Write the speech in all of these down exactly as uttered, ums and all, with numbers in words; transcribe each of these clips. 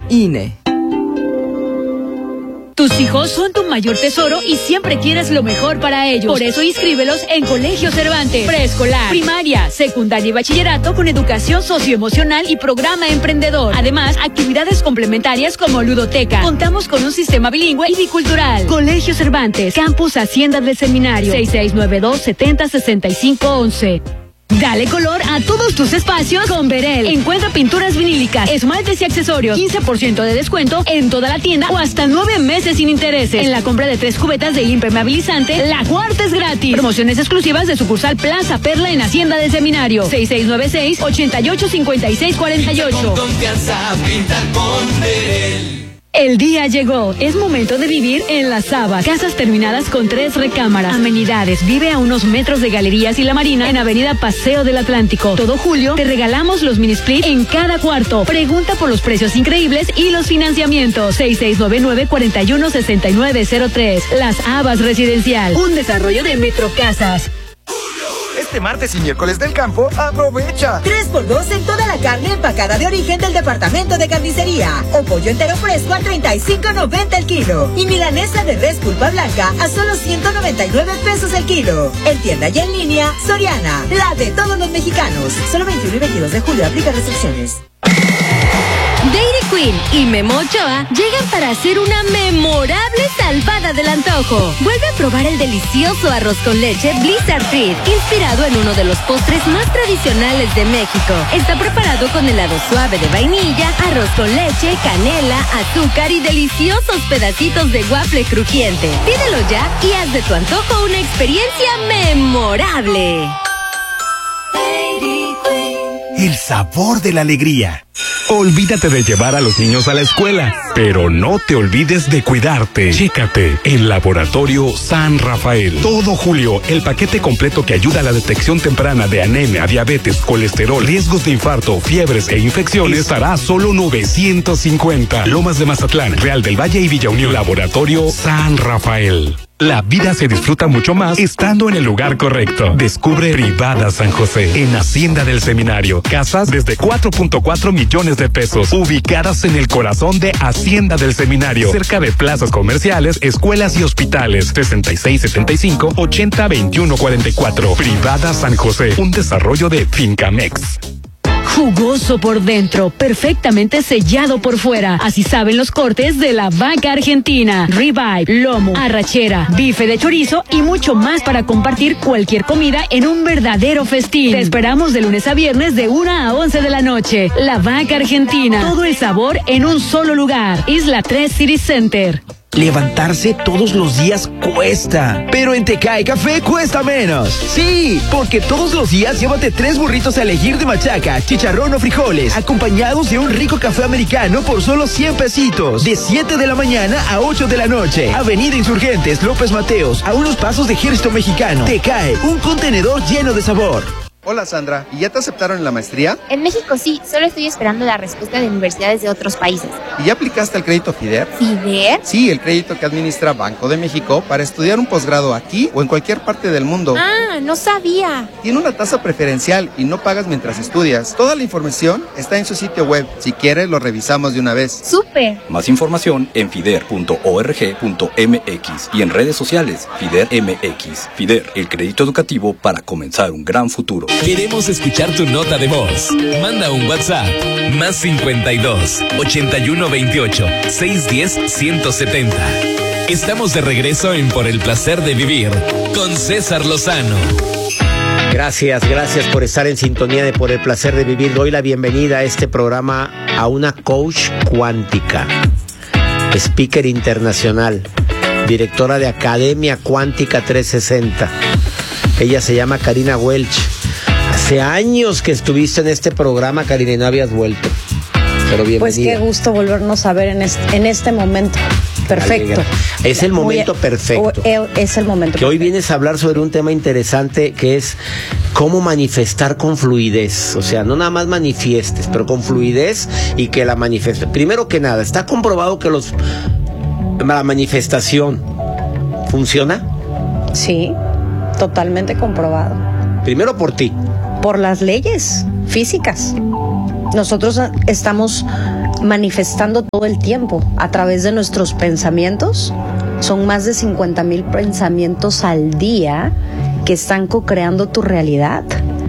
I N E. Tus hijos son tu mayor tesoro y siempre quieres lo mejor para ellos. Por eso inscríbelos en Colegio Cervantes. Preescolar, primaria, secundaria y bachillerato con educación socioemocional y programa emprendedor. Además, actividades complementarias como ludoteca. Contamos con un sistema bilingüe y bicultural. Colegio Cervantes, Campus Hacienda del Seminario. seis seis nueve dos, siete cero seis cinco once. Dale color a todos tus espacios con Verel. Encuentra pinturas vinílicas, esmaltes y accesorios. quince por ciento de descuento en toda la tienda o hasta nueve meses sin intereses. En la compra de tres cubetas de impermeabilizante, la cuarta es gratis. Promociones exclusivas de sucursal Plaza Perla en Hacienda del Seminario. seis seis nueve seis, ocho ocho cinco seis cuatro ocho. Con confianza, pinta con Verel. El día llegó. Es momento de vivir en La Saba. Casas terminadas con tres recámaras. Amenidades. Vive a unos metros de Galerías y La Marina en Avenida Paseo del Atlántico. Todo julio te regalamos los mini split en cada cuarto. Pregunta por los precios increíbles y los financiamientos. seis seis nueve nueve, cuatro uno, seis nueve cero tres. Las Habas Residencial. Un desarrollo de Metrocasas. Este martes y miércoles del campo, aprovecha. tres por dos en toda la carne empacada de origen del departamento de carnicería. O pollo entero fresco a treinta y cinco noventa el kilo. Y milanesa de res pulpa blanca a solo ciento noventa y nueve pesos el kilo. En tienda y en línea, Soriana, la de todos los mexicanos. Solo veintiuno y veintidós de julio, aplica restricciones. Dairy Queen y Memo Ochoa llegan para hacer una memorable salvada del antojo. Vuelve a probar el delicioso arroz con leche Blizzard Treat, inspirado en uno de los postres más tradicionales de México. Está preparado con helado suave de vainilla, arroz con leche, canela, azúcar y deliciosos pedacitos de waffle crujiente. Pídelo ya y haz de tu antojo una experiencia memorable. El sabor de la alegría. Olvídate de llevar a los niños a la escuela, pero no te olvides de cuidarte. Chécate en Laboratorio San Rafael. Todo julio, el paquete completo que ayuda a la detección temprana de anemia, diabetes, colesterol, riesgos de infarto, fiebres e infecciones estará a solo novecientos cincuenta. Lomas de Mazatlán, Real del Valle y Villa Unión. Laboratorio San Rafael. La vida se disfruta mucho más estando en el lugar correcto. Descubre Privada San José en Hacienda del Seminario. Casas desde cuatro punto cuatro millones de pesos, ubicadas en el corazón de Hacienda del Seminario, cerca de plazas comerciales, escuelas y hospitales. sesenta y seis setenta y cinco, ochenta veintiuno cuarenta y cuatro. Privada San José, un desarrollo de Fincamex. Jugoso por dentro, perfectamente sellado por fuera. Así saben los cortes de la vaca argentina. Ribeye, lomo, arrachera, bife de chorizo y mucho más para compartir cualquier comida en un verdadero festín. Te esperamos de lunes a viernes de una a once de la noche. La vaca argentina. Todo el sabor en un solo lugar. Isla tres City Center. Levantarse todos los días cuesta, pero en Tecae Café cuesta menos. Sí, porque todos los días llévate tres burritos a elegir de machaca, chicharrón o frijoles, acompañados de un rico café americano por solo cien pesitos. De siete de la mañana a ocho de la noche. Avenida Insurgentes, López Mateos, a unos pasos de Ejército Mexicano. Tecae, un contenedor lleno de sabor. Hola Sandra, ¿y ya te aceptaron en la maestría? En México sí, solo estoy esperando la respuesta de universidades de otros países. ¿Y ya aplicaste al crédito FIDER? ¿FIDER? Sí, el crédito que administra Banco de México para estudiar un posgrado aquí o en cualquier parte del mundo. Ah, no sabía. Tiene una tasa preferencial y no pagas mientras estudias. Toda la información está en su sitio web. Si quieres, lo revisamos de una vez. ¡Súper! Más información en fider punto org punto m x y en redes sociales FIDER M X. FIDER, el crédito educativo para comenzar un gran futuro. Queremos escuchar tu nota de voz. Manda un WhatsApp. Más cincuenta y dos, ochenta y uno veintiocho, seiscientos diez, ciento setenta. Estamos de regreso en Por el Placer de Vivir con César Lozano. Gracias, gracias por estar en sintonía de Por el Placer de Vivir. Doy la bienvenida a este programa a una coach cuántica, speaker internacional, directora de Academia Cuántica trescientos sesenta. Ella se llama Karina Welch. Hace años que estuviste en este programa, Karina, y no habías vuelto. Pero bienvenida. Pues qué gusto volvernos a ver en este, en este momento. Perfecto. Es el momento Muy, perfecto. Es el momento Que perfecto. hoy vienes a hablar sobre un tema interesante que es cómo manifestar con fluidez. O sea, no nada más manifiestes, pero con fluidez y que la manifiestes. Primero que nada, ¿está comprobado que los la manifestación funciona? Sí, totalmente comprobado. Primero por ti. Por las leyes físicas. Nosotros estamos manifestando todo el tiempo a través de nuestros pensamientos. Son más de cincuenta mil pensamientos al día que están co-creando tu realidad.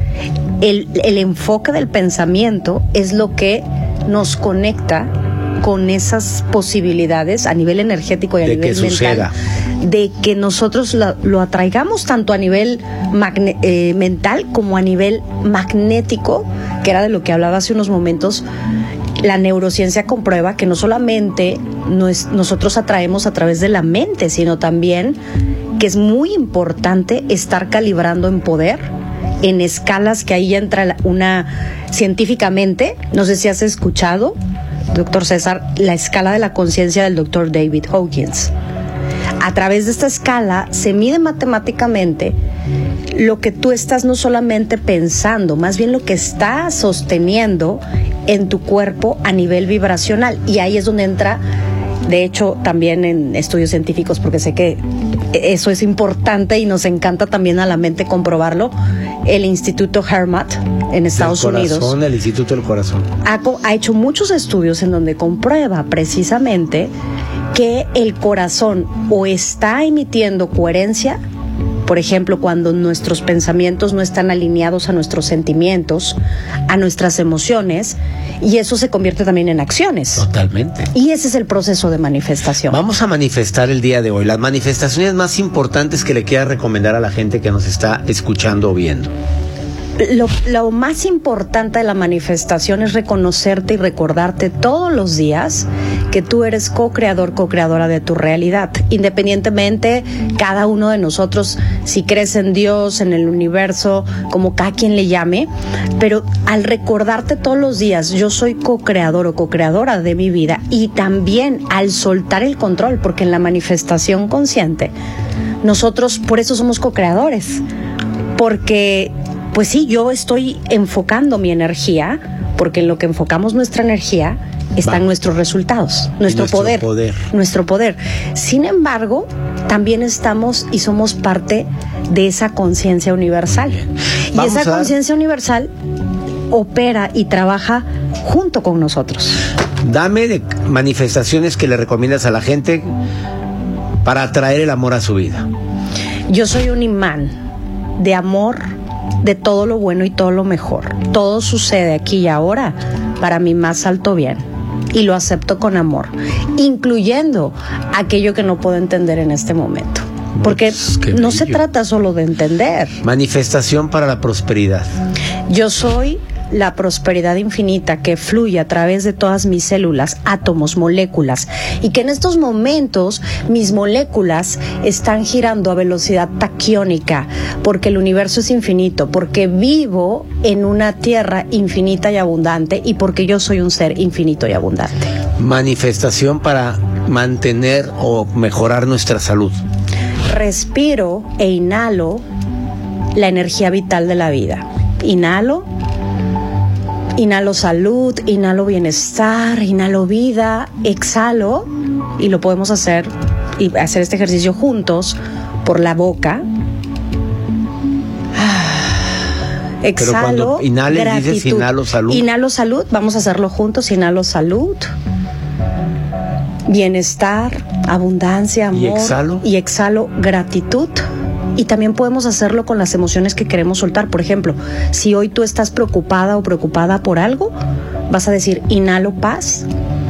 El, el enfoque del pensamiento es lo que nos conecta con esas posibilidades a nivel energético y a de nivel que mental, suceda. de que nosotros lo, lo atraigamos tanto a nivel magne, eh, mental como a nivel magnético, que era de lo que hablaba hace unos momentos. La neurociencia comprueba que no solamente nos, nosotros atraemos a través de la mente, sino también que es muy importante estar calibrando en poder en escalas que ahí entra una científicamente, no sé si has escuchado, doctor César, la escala de la conciencia del doctor David Hawkins. A través de esta escala se mide matemáticamente lo que tú estás no solamente pensando, más bien lo que estás sosteniendo en tu cuerpo a nivel vibracional. Y ahí es donde entra, de hecho, también en estudios científicos, porque sé que eso es importante y nos encanta también a la mente comprobarlo, el Instituto Hermat en Estados el corazón, Unidos. El Instituto del Corazón. Ha, ha hecho muchos estudios en donde comprueba precisamente que el corazón o está emitiendo coherencia, por ejemplo, cuando nuestros pensamientos no están alineados a nuestros sentimientos, a nuestras emociones, y eso se convierte también en acciones. Totalmente. Y ese es el proceso de manifestación. Vamos a manifestar el día de hoy las manifestaciones más importantes que le quiera recomendar a la gente que nos está escuchando o viendo. Lo, lo más importante de la manifestación es reconocerte y recordarte todos los días que tú eres co-creador, co-creadora de tu realidad. Independientemente, cada uno de nosotros, si crees en Dios, en el universo, como cada quien le llame, pero al recordarte todos los días, yo soy co-creador o co-creadora de mi vida, y también al soltar el control, porque en la manifestación consciente, nosotros por eso somos co-creadores, porque pues sí, yo estoy enfocando mi energía, porque en lo que enfocamos nuestra energía están Va. nuestros resultados, nuestro, nuestro poder, poder, nuestro poder. Sin embargo, también estamos y somos parte de esa conciencia universal. Y esa conciencia universal opera y trabaja junto con nosotros. Dame de manifestaciones que le recomiendas a la gente para atraer el amor a su vida. Yo soy un imán de amor, de todo lo bueno y todo lo mejor. Todo sucede aquí y ahora para mi más alto bien, y lo acepto con amor, incluyendo aquello que no puedo entender en este momento, porque pues, no se trata solo de entender. Manifestación para la prosperidad. Yo soy la prosperidad infinita que fluye a través de todas mis células, átomos, moléculas, y que en estos momentos mis moléculas están girando a velocidad taquiónica, porque el universo es infinito, porque vivo en una tierra infinita y abundante, y porque yo soy un ser infinito y abundante. Manifestación para mantener o mejorar nuestra salud. Respiro e inhalo la energía vital de la vida. Inhalo Inhalo salud, inhalo bienestar, inhalo vida, exhalo, y lo podemos hacer y hacer este ejercicio juntos por la boca. Exhalo. Pero cuando inhales, gratitud. Dices inhalo salud. Inhalo salud, vamos a hacerlo juntos. Inhalo salud, bienestar, abundancia, amor. Y exhalo. Y exhalo gratitud. Y también podemos hacerlo con las emociones que queremos soltar. Por ejemplo, si hoy tú estás preocupada o preocupada por algo, vas a decir inhalo paz,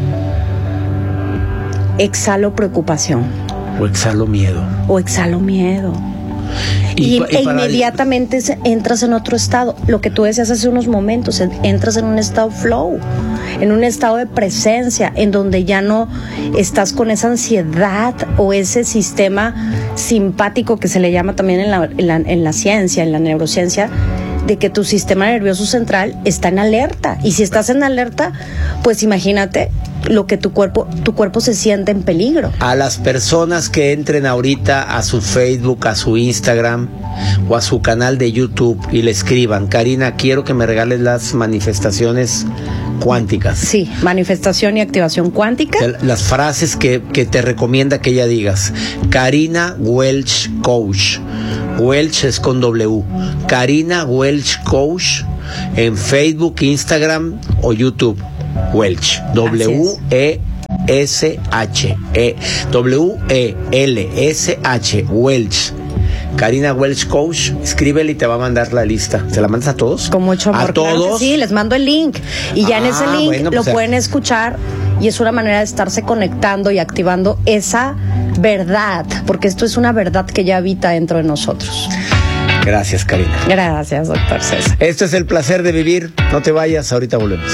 exhalo preocupación. O exhalo miedo. O exhalo miedo. Y, y, y e inmediatamente el... entras en otro estado. Lo que tú decías hace unos momentos, entras en un estado flow, en un estado de presencia, en donde ya no estás con esa ansiedad o ese sistema simpático que se le llama también en la, en la, en la ciencia, en la neurociencia, de que tu sistema nervioso central está en alerta. Y si estás en alerta, pues imagínate lo que tu cuerpo, tu cuerpo se siente en peligro. A las personas que entren ahorita a su Facebook, a su Instagram o a su canal de YouTube y le escriban: Karina, quiero que me regales las manifestaciones cuánticas. Sí, manifestación y activación cuántica. Las frases que, que te recomienda que ella digas. Karina Welch Coach. Welch es con W. Karina Welch Coach en Facebook, Instagram o YouTube. Welch. W E S H. E, W E L S H. Welch. Karina Welch Coach, escríbele y te va a mandar la lista. ¿Se la mandas a todos? Con mucho amor. ¿A todos? Claro que sí, les mando el link. Y ya ah, en ese link bueno, pues lo pueden escuchar y es una manera de estarse conectando y activando esa verdad, porque esto es una verdad que ya habita dentro de nosotros. Gracias, Karina. Gracias, doctor César. Esto es El Placer de Vivir. No te vayas, ahorita volvemos.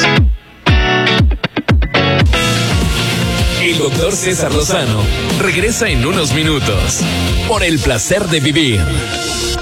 El doctor César Lozano regresa en unos minutos por El Placer de Vivir.